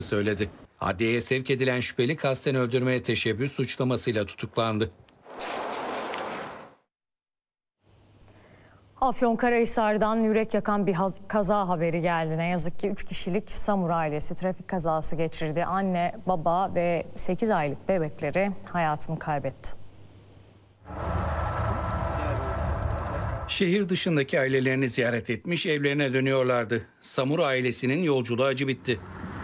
söyledi. Adliyeye sevk edilen şüpheli kasten öldürmeye teşebbüs suçlamasıyla tutuklandı. Afyonkarahisar'dan yürek yakan bir kaza haberi geldi. Ne yazık ki 3 kişilik Samur ailesi trafik kazası geçirdi. Anne, baba ve 8 aylık bebekleri hayatını kaybetti. Şehir dışındaki ailelerini ziyaret etmiş, evlerine dönüyorlardı. Samur ailesinin yolculuğu acı bitti.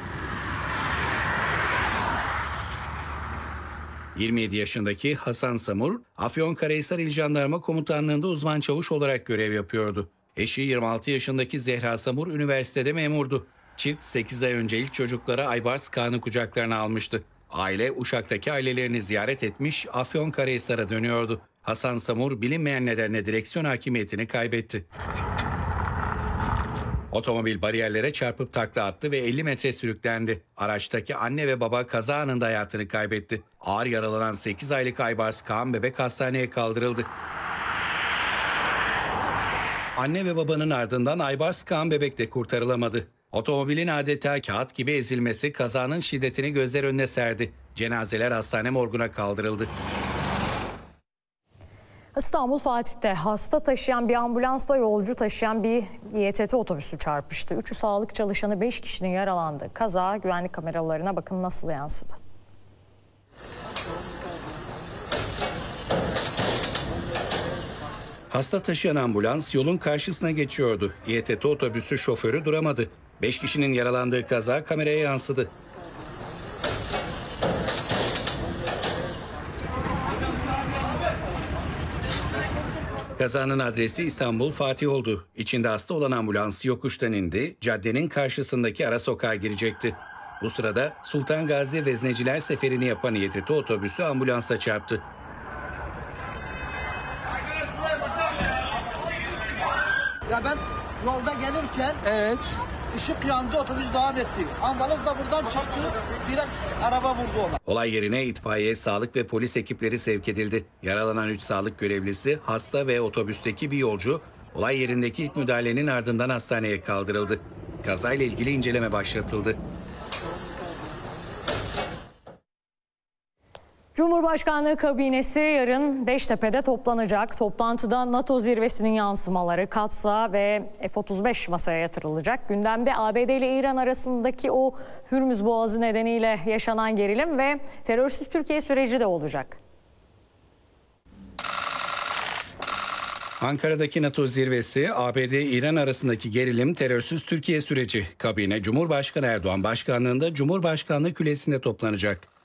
27 yaşındaki Hasan Samur, Afyonkarahisar İl Jandarma Komutanlığı'nda uzman çavuş olarak görev yapıyordu. Eşi 26 yaşındaki Zehra Samur üniversitede memurdu. Çift 8 ay önce ilk çocukları Aybars Kaan'ı kucaklarına almıştı. Aile Uşak'taki ailelerini ziyaret etmiş, Afyonkarahisar'a dönüyordu. Hasan Samur bilinmeyen nedenle direksiyon hakimiyetini kaybetti. Otomobil bariyerlere çarpıp takla attı ve 50 metre sürüklendi. Araçtaki anne ve baba kaza anında hayatını kaybetti. Ağır yaralanan 8 aylık Aybars Kaan bebek hastaneye kaldırıldı. Anne ve babanın ardından Aybars Kaan bebek de kurtarılamadı. Otomobilin adeta kağıt gibi ezilmesi kazanın şiddetini gözler önüne serdi. Cenazeler hastane morguna kaldırıldı. İstanbul Fatih'te hasta taşıyan bir ambulansla yolcu taşıyan bir İETT otobüsü çarpıştı. 3'ü sağlık çalışanı, 5 kişinin yaralandığı kaza güvenlik kameralarına bakın nasıl yansıdı. Hasta taşıyan ambulans yolun karşısına geçiyordu. İETT otobüsü şoförü duramadı. 5 kişinin yaralandığı kaza kameraya yansıdı. Kazanın adresi İstanbul Fatih oldu. İçinde hasta olan ambulans yokuştan indi, caddenin karşısındaki ara sokağa girecekti. Bu sırada Sultan Gazi Vezneciler seferini yapan İETT otobüsü ambulansa çarptı. Ya ben yolda gelirken ışık yandı, otobüs devam etti. Ambulans da buradan çıktı, direkt araba vurdu ona. Olay yerine itfaiye, sağlık ve polis ekipleri sevk edildi. Yaralanan 3 sağlık görevlisi, hasta ve otobüsteki bir yolcu olay yerindeki ilk müdahalenin ardından hastaneye kaldırıldı. Kazayla ilgili inceleme başlatıldı. Cumhurbaşkanlığı kabinesi yarın Beştepe'de toplanacak. Toplantıda NATO zirvesinin yansımaları, Katsa ve F-35 masaya yatırılacak. Gündemde ABD ile İran arasındaki o Hürmüz Boğazı nedeniyle yaşanan gerilim ve terörsüz Türkiye süreci de olacak. Ankara'daki NATO zirvesi, ABD-İran arasındaki gerilim, terörsüz Türkiye süreci. Kabine Cumhurbaşkanı Erdoğan başkanlığında Cumhurbaşkanlığı Külesi'nde toplanacak.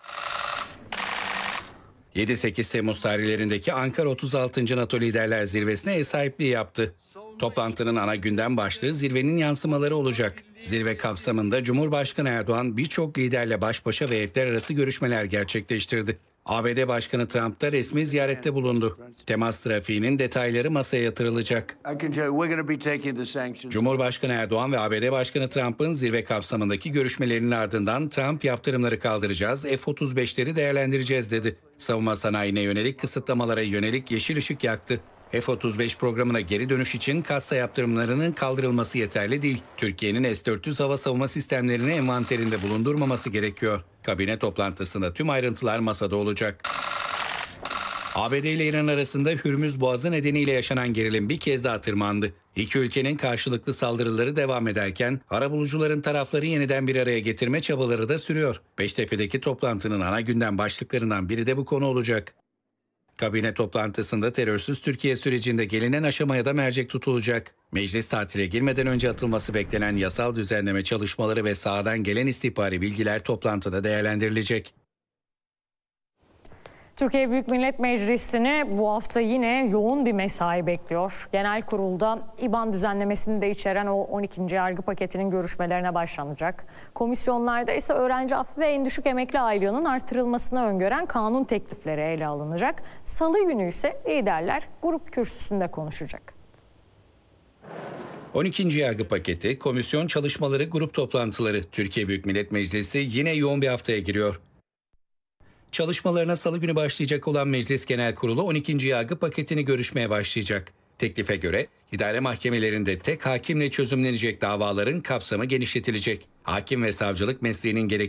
7-8 Temmuz tarihlerindeki Ankara 36. NATO Liderler Zirvesi'ne ev sahipliği yaptı. Toplantının ana gündem başlığı zirvenin yansımaları olacak. Zirve kapsamında Cumhurbaşkanı Erdoğan birçok liderle baş başa ve heyetler arası görüşmeler gerçekleştirdi. ABD Başkanı Trump da resmi ziyarette bulundu. Temas trafiğinin detayları masaya yatırılacak. Cumhurbaşkanı Erdoğan ve ABD Başkanı Trump'ın zirve kapsamındaki görüşmelerinin ardından Trump yaptırımları kaldıracağız, F-35'leri değerlendireceğiz dedi. Savunma sanayine yönelik kısıtlamalara yönelik yeşil ışık yaktı. F-35 programına geri dönüş için Katsa yaptırımlarının kaldırılması yeterli değil. Türkiye'nin S-400 hava savunma sistemlerini envanterinde bulundurmaması gerekiyor. Kabine toplantısında tüm ayrıntılar masada olacak. ABD ile İran arasında Hürmüz Boğazı nedeniyle yaşanan gerilim bir kez daha tırmandı. İki ülkenin karşılıklı saldırıları devam ederken arabulucuların tarafları yeniden bir araya getirme çabaları da sürüyor. Beştepe'deki toplantının ana gündem başlıklarından biri de bu konu olacak. Kabine toplantısında terörsüz Türkiye sürecinde gelinen aşamaya da mercek tutulacak. Meclis tatile girmeden önce atılması beklenen yasal düzenleme çalışmaları ve sahadan gelen istihbari bilgiler toplantıda değerlendirilecek. Türkiye Büyük Millet Meclisi'ni bu hafta yine yoğun bir mesai bekliyor. Genel kurulda İBAN düzenlemesini de içeren o 12. yargı paketinin görüşmelerine başlanacak. Komisyonlarda ise öğrenci affı ve en düşük emekli aylığının artırılmasını öngören kanun teklifleri ele alınacak. Salı günü ise liderler grup kürsüsünde konuşacak. 12. yargı paketi, komisyon çalışmaları, grup toplantıları. Türkiye Büyük Millet Meclisi yine yoğun bir haftaya giriyor. Çalışmalarına salı günü başlayacak olan Meclis Genel Kurulu 12. yargı paketini görüşmeye başlayacak. Teklife göre idare mahkemelerinde tek hakimle çözümlenecek davaların kapsamı genişletilecek. Hakim ve savcılık mesleğinin gerektiği